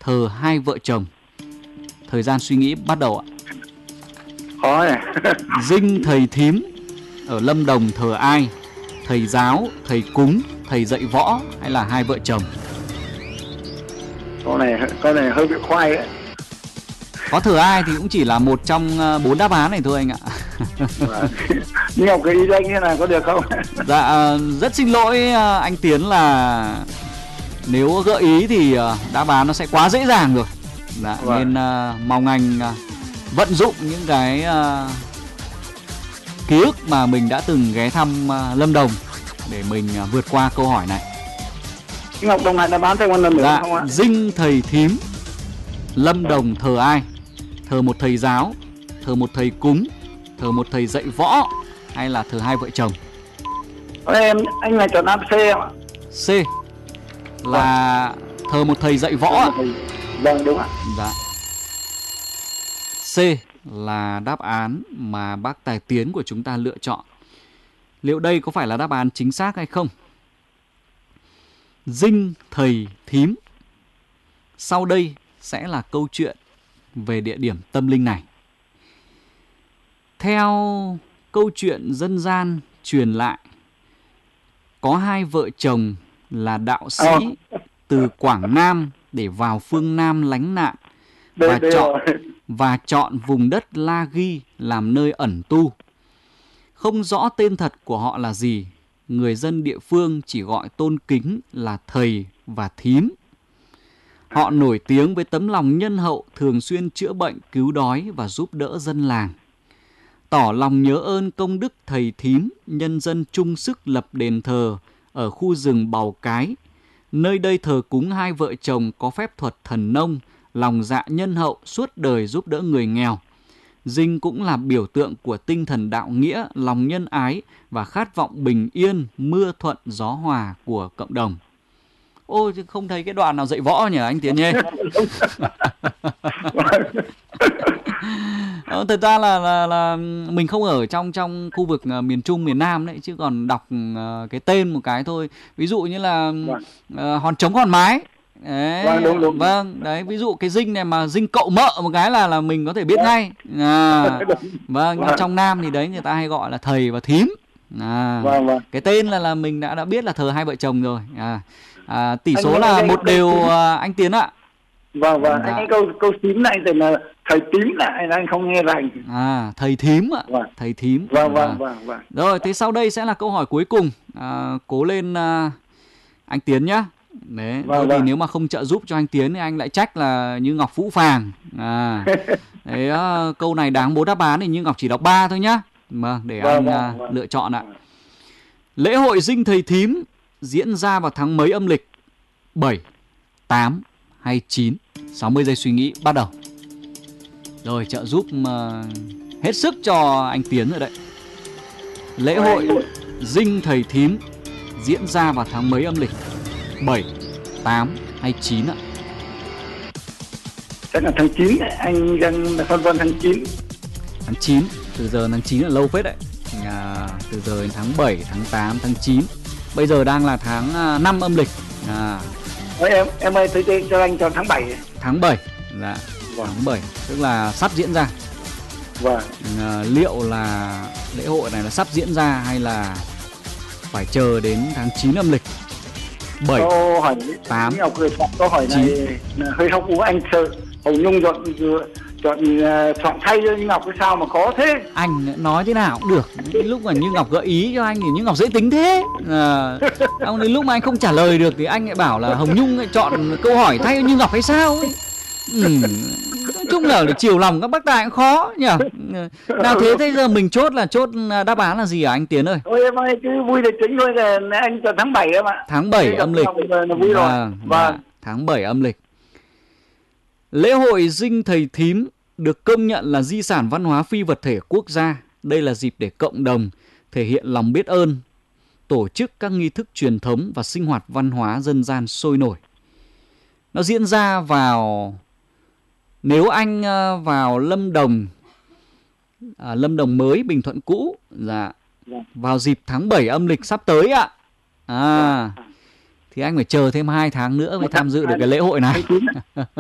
thờ hai vợ chồng? Thời gian suy nghĩ bắt đầu ạ. Khó này. Dinh thầy thím ở Lâm Đồng thờ ai? Thầy giáo, thầy cúng, thầy dạy võ hay là hai vợ chồng? Câu này hơi bị khoai đấy. Có thờ ai thì cũng chỉ là một trong 4 đáp án này thôi anh ạ. Nhưng Ngọc gợi ý cho anh thế nào có được không? Dạ rất xin lỗi anh Tiến là nếu gợi ý thì đáp án nó sẽ quá dễ dàng rồi. Dạ, nên mong anh vận dụng những cái ký ức mà mình đã từng ghé thăm Lâm Đồng để mình vượt qua câu hỏi này. Ngọc đồng lại đáp án thêm một lần nữa không ạ? Dinh thầy thím Lâm Đồng thờ ai? Thờ một thầy giáo, thờ một thầy cúng, thờ một thầy dạy võ hay là thờ hai vợ chồng? Anh là chọn đáp C ạ. C là thờ một thầy dạy võ ạ. Vâng, đúng ạ. Dạ. C là đáp án mà bác Tài Tiến của chúng ta lựa chọn. Liệu đây có phải là đáp án chính xác hay không? Dinh thầy thím. Sau đây sẽ là câu chuyện về địa điểm tâm linh này. Theo câu chuyện dân gian truyền lại, có hai vợ chồng là đạo sĩ từ Quảng Nam để vào phương Nam lánh nạn và chọn vùng đất La Ghi làm nơi ẩn tu. Không rõ tên thật của họ là gì, người dân địa phương chỉ gọi tôn kính là thầy và thím. Họ nổi tiếng với tấm lòng nhân hậu, thường xuyên chữa bệnh, cứu đói và giúp đỡ dân làng. Tỏ lòng nhớ ơn công đức thầy thím, nhân dân chung sức lập đền thờ ở khu rừng Bào Cái. Nơi đây thờ cúng hai vợ chồng có phép thuật thần nông, lòng dạ nhân hậu, suốt đời giúp đỡ người nghèo. Dinh cũng là biểu tượng của tinh thần đạo nghĩa, lòng nhân ái và khát vọng bình yên, mưa thuận, gió hòa của cộng đồng. Ôi, không thấy cái đoạn nào dạy võ nhỉ anh Tiến nhé. Thật ra là mình không ở trong khu vực miền Trung, miền Nam đấy, chứ còn đọc cái tên một cái thôi. Ví dụ như là hòn trống hòn mái. Đấy, đúng. Vâng, đấy, ví dụ cái dinh này mà dinh cậu mợ một cái là mình có thể biết ngay. Vâng, nhưng trong Nam thì đấy người ta hay gọi là thầy và thím. Cái tên là mình đã biết là thờ hai vợ chồng rồi. Tỷ số là 1-1 anh Tiến ạ. Vâng. Anh câu tím này thì là thầy tím lại anh không nghe rành. Thầy thím ạ. Thầy thím. Vâng. Rồi, thế sau đây sẽ là câu hỏi cuối cùng. Cố lên anh Tiến nhá. Đấy, thì nếu mà không trợ giúp cho anh Tiến thì anh lại trách là Như Ngọc phũ phàng. Đấy, câu này đáng 4 đáp án thì Như Ngọc chỉ đọc 3 thôi nhá. Để anh lựa chọn ạ. Lễ hội Dinh Thầy Thím diễn ra vào tháng mấy âm lịch? 7, 8 hay 9? 60 giây suy nghĩ bắt đầu. Rồi, trợ giúp hết sức cho anh Tiến rồi đấy. Lễ hội Dinh Thầy Thím diễn ra vào tháng mấy âm lịch? 7, 8 hay 9 ạ? Chắc là tháng 9, anh đang phân vân tháng 9. Tháng 9, từ giờ tháng 9 là lâu phết đấy. Từ giờ đến tháng 7, tháng 8, tháng 9. Bây giờ đang là tháng 5 âm lịch. Em ơi, cho anh chọn tháng 7. Tháng 7, dạ. Tháng 7, tức là sắp diễn ra. Liệu là lễ hội này là sắp diễn ra hay là phải chờ đến tháng 9 âm lịch? 7, câu hỏi 8, câu hỏi này hơi hóc búa, anh sợ Hồng Nhung chọn thay cho Như Ngọc cái sao mà khó thế. Anh nói thế nào cũng được. Lúc mà Như Ngọc gợi ý cho anh thì Như Ngọc dễ tính thế. Đến lúc mà anh không trả lời được thì anh lại bảo là Hồng Nhung lại chọn câu hỏi thay cho Như Ngọc hay sao ấy. Nói chung là để chiều lòng các bác tài cũng khó nhỉ. Nào thế giờ mình chốt đáp án là gì hả anh Tiến ơi? Ôi em ơi, cứ vui là chính thôi, là anh chọn tháng 7 em ạ. Tháng 7 âm lịch. Tháng 7 âm lịch. Lễ hội Dinh Thầy Thím được công nhận là di sản văn hóa phi vật thể quốc gia. Đây là dịp để cộng đồng thể hiện lòng biết ơn, tổ chức các nghi thức truyền thống và sinh hoạt văn hóa dân gian sôi nổi. Nó diễn ra vào, nếu anh vào Lâm Đồng mới, Bình Thuận cũ, vào dịp tháng 7 âm lịch sắp tới ạ. Thì anh phải chờ thêm 2 tháng nữa mới tham dự được cái lễ hội này.